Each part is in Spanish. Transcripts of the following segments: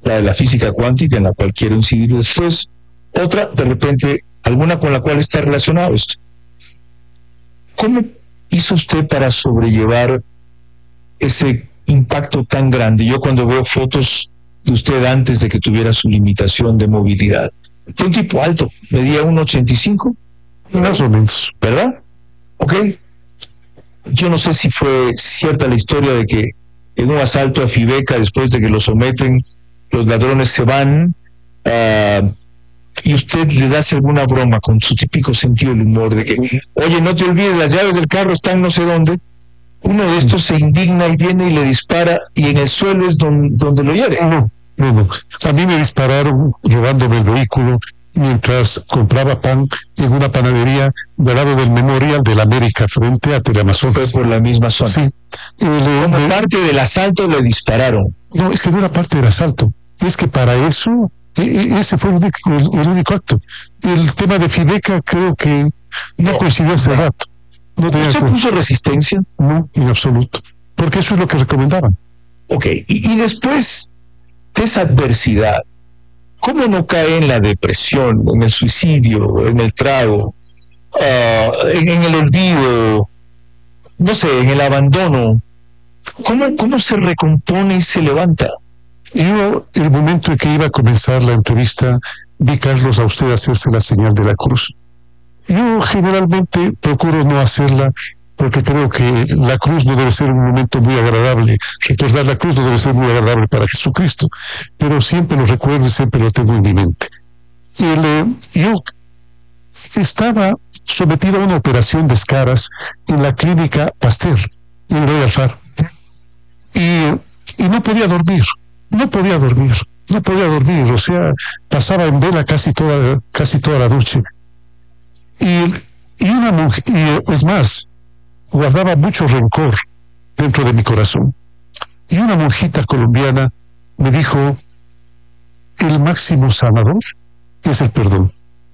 la de la física cuántica, en la cual quiero incidir después, otra, de repente, alguna con la cual está relacionado esto. ¿Cómo hizo usted para sobrellevar ese impacto tan grande? Yo cuando veo fotos de usted antes de que tuviera su limitación de movilidad, fue un tipo alto, medía 1,85, más o menos, ¿verdad? Ok. Yo no sé si fue cierta la historia de que en un asalto a Fibeca, después de que lo someten, los ladrones se van, y usted les hace alguna broma con su típico sentido del humor de que, oye, no te olvides, las llaves del carro están no sé dónde. Uno de estos se indigna y viene y le dispara, y en el suelo es donde lo hiere. No. A mí me dispararon robándome el vehículo mientras compraba pan en una panadería del lado del Memorial de la América, frente a Teleamazonas. Fue por la misma zona. Sí. Como parte del asalto le dispararon. No, es que no era parte del asalto. Es que para eso, ese fue el único acto. El tema de Fibeca creo que no coincidió hace rato. No ¿Usted puso resistencia? No, en absoluto. Porque eso es lo que recomendaban. Ok, y después de esa adversidad, ¿cómo no cae en la depresión, en el suicidio, en el trago, en el olvido, no sé, en el abandono? ¿Cómo se recompone y se levanta? Yo, el momento en que iba a comenzar la entrevista, vi, Carlos, a usted hacerse la señal de la cruz. Yo generalmente procuro no hacerla porque creo que la cruz no debe ser un momento muy agradable. Recordar la cruz no debe ser muy agradable para Jesucristo, pero siempre lo recuerdo y siempre lo tengo en mi mente. Yo estaba sometido a una operación de escaras en la clínica Pasteur, en Royal Far, y no podía dormir, o sea, pasaba en vela casi toda la noche. Y una mujer, y es más, guardaba mucho rencor dentro de mi corazón. Y una monjita colombiana me dijo, el máximo sanador es el perdón.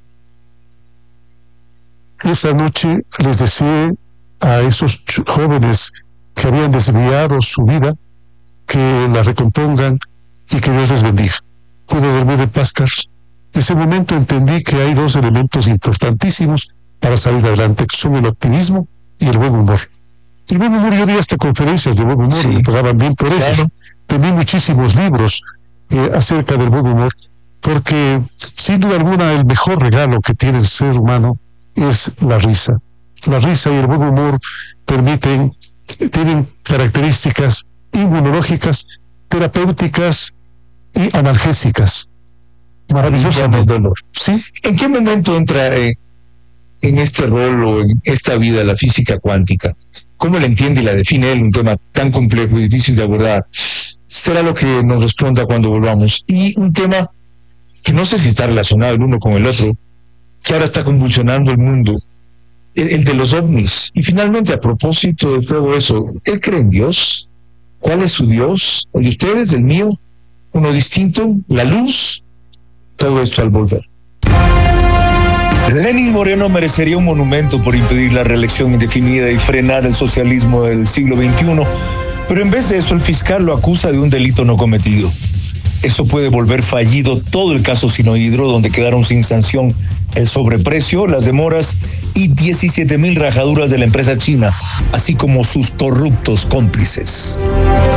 Esa noche les deseé a esos jóvenes que habían desviado su vida, que la recompongan y que Dios les bendiga. Pude dormir en paz, Carlos. En ese momento entendí que hay dos elementos importantísimos para salir adelante, que son el optimismo y el buen humor. El buen humor, yo di hasta conferencias de buen humor, me pagaban bien por eso. Claro. Vendí muchísimos libros acerca del buen humor, porque sin duda alguna el mejor regalo que tiene el ser humano es la risa. La risa y el buen humor tienen características inmunológicas, terapéuticas y analgésicas. Maravillosamente. ¿Sí? ¿En qué momento entra en este rol o en esta vida la física cuántica? ¿Cómo la entiende y la define él? Un tema tan complejo y difícil de abordar. Será lo que nos responda cuando volvamos. Y un tema que no sé si está relacionado el uno con el otro, que ahora está convulsionando el mundo, el de los ovnis. Y finalmente, a propósito de todo eso, ¿él cree en Dios? ¿Cuál es su Dios? ¿El de ustedes? ¿El mío? ¿Uno distinto? ¿La luz? Todo esto al volver. Lenín Moreno merecería un monumento por impedir la reelección indefinida y frenar el socialismo del siglo XXI, pero en vez de eso el fiscal lo acusa de un delito no cometido. Eso puede volver fallido todo el caso Sinohydro, donde quedaron sin sanción el sobreprecio, las demoras y 17,000 rajaduras de la empresa china, así como sus corruptos cómplices.